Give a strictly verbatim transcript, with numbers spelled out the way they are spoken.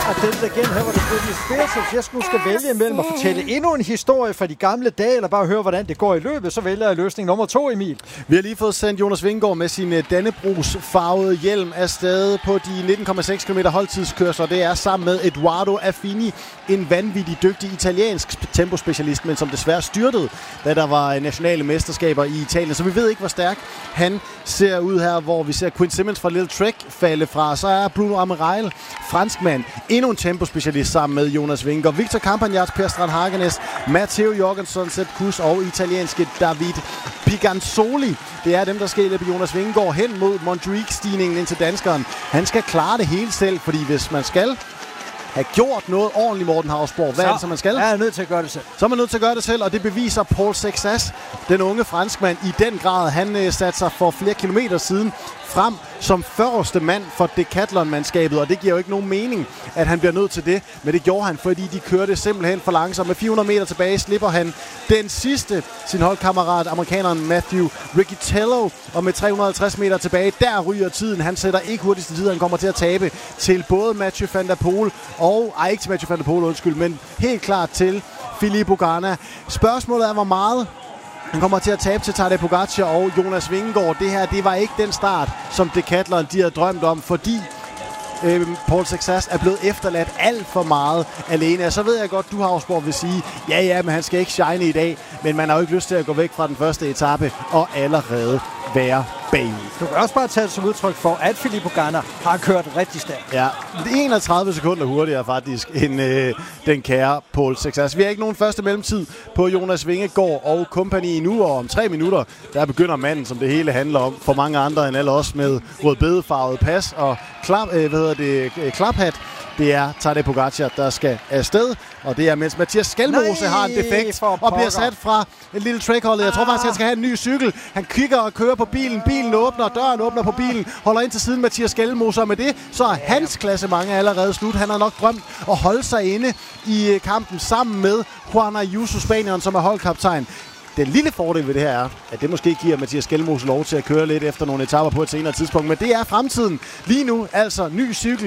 Og den igen, her var det Britney Spears, hvis jeg skulle skal vælge mellem at fortælle endnu en historie fra de gamle dage, eller bare høre, hvordan det går i løbet, så vælger jeg løsning nummer to, Emil. Vi har lige fået sendt Jonas Vingegaard med sin Dannebrogs-farvede hjelm afsted på de nitten komma seks kilometer holdtidskørsler. Det er sammen med Edoardo Affini, en vanvittig dygtig italiensk tempospecialist, men som desværre styrtede, da der var nationale mesterskaber i Italien. Så vi ved ikke, hvor stærk han ser ud her, hvor vi ser Quinn Simmons fra Little Trek falde fra. Så er Bruno Amirail, franskmand, endnu en tempospecialist sammen med Jonas Vingegaard. Victor Campagnat, Per Strand Hagenes, Matteo Jorgensen, Sepp Kuss og italienske David Piganzoli. Det er dem, der skal hjælpe Jonas Vingegaard hen mod Montjuic-stigningen ind til danskeren. Han skal klare det hele selv, fordi hvis man skal have gjort noget ordentligt, Morten Hausborg, hvad så er det, så man skal? Jeg er nødt til at gøre det selv. Så er man nødt til at gøre det selv, og det beviser Paul Sexas, den unge franskmand, i den grad. Han øh, satte sig for flere kilometer siden frem som første mand for Decathlon-mandskabet, og det giver jo ikke nogen mening, at han bliver nødt til det, men det gjorde han, fordi de kørte simpelthen for langsomt. Med fire hundrede meter tilbage slipper han den sidste, sin holdkammerat, amerikaneren Matthew Riccitello, og med tre hundrede og halvtreds meter tilbage, der ryger tiden. Han sætter ikke hurtigste tid, han kommer til at tabe til både Mathieu van der Poel og, ej ikke til Mathieu van der Poel, undskyld, men helt klart til Filippo Ganna. Spørgsmålet er, hvor meget han kommer til at tabe til Tadej Pogacar og Jonas Vingegaard. Det her, det var ikke den start, som Decathlon de havde drømt om, fordi øh, Paul Sexas er blevet efterladt alt for meget alene. Og så ved jeg godt, du har Hausborg vil sige, ja ja, men han skal ikke shine i dag, men man har jo ikke lyst til at gå væk fra den første etape og allerede være bagud. Du kan også bare tage det som udtryk for, at Filippo Ganna har kørt rigtig stærkt. Ja, enogtredive sekunder hurtigere faktisk end øh, den kære Paul Sexas. Vi har ikke nogen første mellemtid på Jonas Vingegaard og kompagni nu, og om tre minutter, der begynder manden, som det hele handler om, for mange andre end alle os med rødbedefarvet pas og klap, øh, hvad hedder det, øh, klaphat. Det er Tadej Pogacar, der skal afsted, og det er mens Mathias Skelmose har en defekt og bliver sat fra et lille trackholdet. Jeg tror faktisk, han skal have en ny cykel. Han kigger og kører på bilen. Bilen åbner, døren åbner på bilen, holder ind til siden Mathias Skelmose, og med det, så er hans klasse mange allerede slut. Han har nok drømt at holde sig inde i kampen sammen med Juan Ayuso, spanieren, som er holdkaptajn. Den lille fordel ved det her er, at det måske giver Mathias Skelmose lov til at køre lidt efter nogle etaper på et senere tidspunkt, men det er fremtiden. Lige nu altså ny cykel